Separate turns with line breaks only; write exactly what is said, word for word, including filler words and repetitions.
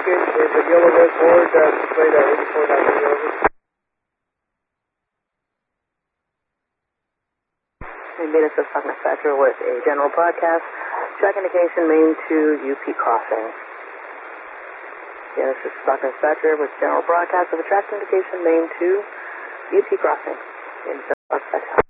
Patriot is a yellow red board, uh, displayed at eighty-four ninety, over.
Venus of Stock Manufacturer with a general broadcast. Track indication main to U P crossing. Venus of Stock Manufacturer with general broadcast of a track indication main to U P crossing. In